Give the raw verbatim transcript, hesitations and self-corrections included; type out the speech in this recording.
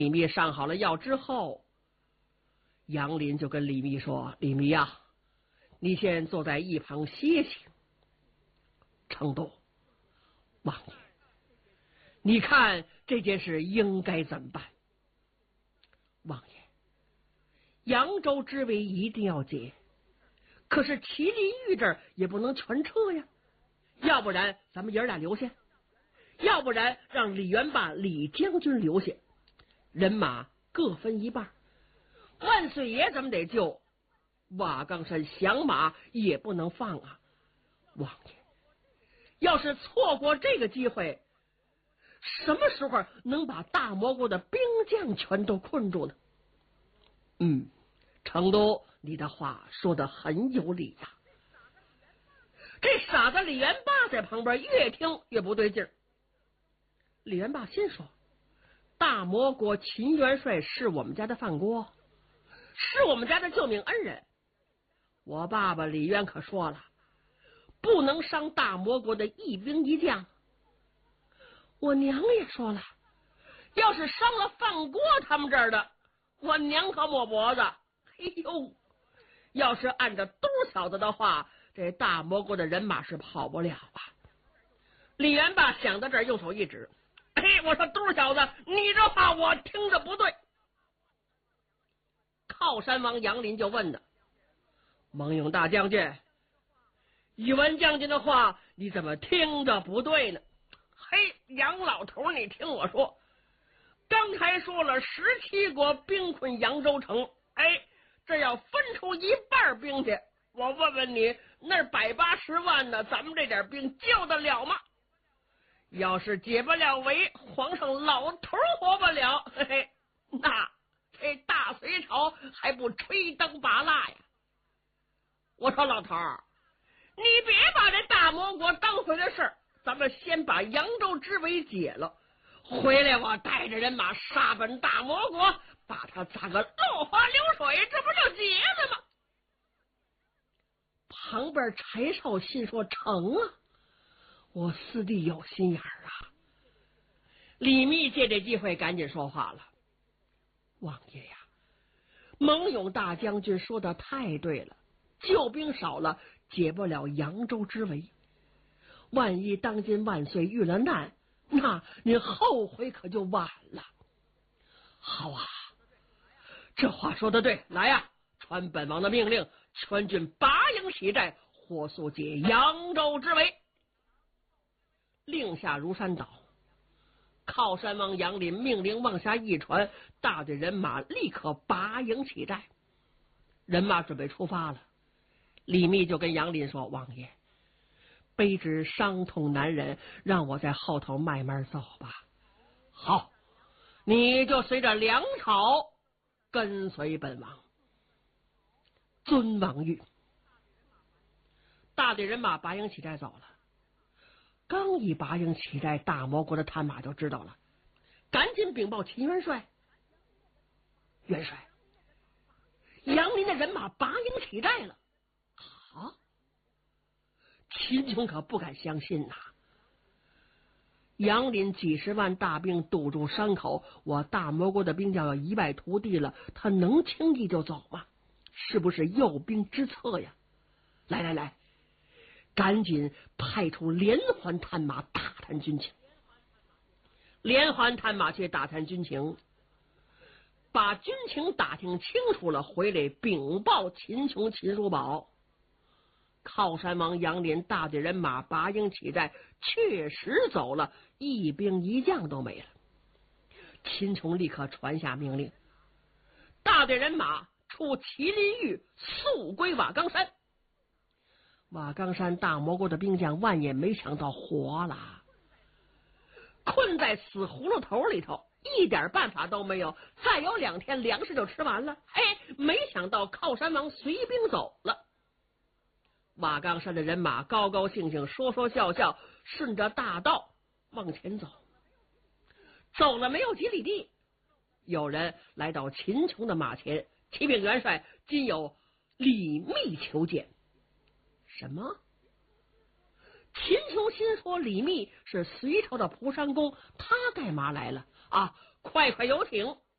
李密上好了药之后，杨林就跟李密说：“李密呀、啊，你先坐在一旁歇息。程度，王爷，你看这件事应该怎么办？”王爷，扬州之围一定要解，可是麒麟玉这儿也不能全撤呀。要不然咱们爷俩留下，要不然让李元霸、李将军留下，人马各分一半。万岁爷咱们得救，瓦岗山降马也不能放啊！王爷，要是错过这个机会，什么时候能把大蘑菇的兵将全都困住呢？嗯，成都，你的话说得很有理呀、啊。这傻子李元霸在旁边越听越不对劲儿。李元霸心说：大魔国秦元帅是我们家的饭锅，是我们家的救命恩人。我爸爸李渊可说了，不能伤大魔国的一兵一将。我娘也说了，要是伤了饭锅他们这儿的，我娘可抹脖子。嘿呦，要是按照都小子的话，这大蘑菇的人马是跑不了啊！李元霸想到这儿，用手一指：“嘿，我说都小子，你这话我听着不对。”靠山王杨林就问他：“蒙勇大将军，宇文将军的话，你怎么听着不对呢？”“嘿，杨老头，你听我说，刚才说了十七国兵困扬州城，哎，这要分出一半兵去。我问问你，那百八十万呢？咱们这点兵救得了吗？要是解不了围，皇上老头活不了，嘿嘿，那这大隋朝还不吹灯拔蜡呀？”我说老头儿，你别把这大魔国当回的事儿，咱们先把扬州之围解了，回来我带着人马杀奔大魔国，把他砸个落花流水，这不就结了吗？旁边柴少信说：“成啊，我四弟有心眼儿啊。”李密借这机会赶紧说话了：“王爷呀，蒙勇大将军说的太对了，救兵少了，解不了扬州之围。万一当今万岁遇了难，那您后悔可就晚了。”“好啊，这话说的对，来呀、啊，传本王的命令，全军拔营起寨，火速解扬州之围。”令下如山倒。靠山王杨林命令往下一传，大队人马立刻拔营起寨。人马准备出发了，李密就跟杨林说：“王爷，卑职伤痛难忍，让我在后头慢慢走吧。”“好，你就随着粮草跟随本王。”尊王谕。大队人马拔营起寨走了。刚一拔营起寨，大魔国的探马就知道了，赶紧禀报秦元帅：“元帅，杨林的人马拔营起寨了。”啊！秦琼可不敢相信呐、啊！杨林几十万大兵堵住山口，我大魔国的兵将要一败涂地了，他能轻易就走吗？是不是诱兵之策呀？来来来，赶紧派出连环探马打探军情。连环探马去打探军情，把军情打听清楚了，回来禀报秦琼、秦叔宝。靠山王杨林大队人马拔营起寨，确实走了，一兵一将都没了。秦琼立刻传下命令，大队人马出麒麟峪，速归瓦岗山。瓦岗山大蘑菇的兵将万也没想到活了，困在死葫芦头里头，一点办法都没有。再有两天粮食就吃完了。哎，没想到靠山王随兵走了。瓦岗山的人马高高兴兴，说说笑笑，顺着大道往前走。走了没有几里地，有人来到秦琼的马前：“启禀元帅，今有李密求见。”什么？秦琼心说李密是隋朝的蒲山公，他干嘛来了啊？快快有请！